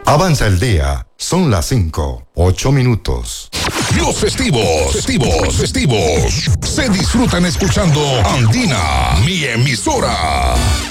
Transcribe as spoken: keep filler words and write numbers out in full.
Avanza el día. Son las cinco, ocho minutos. Los festivos, festivos, festivos se disfrutan escuchando Andina, mi emisora.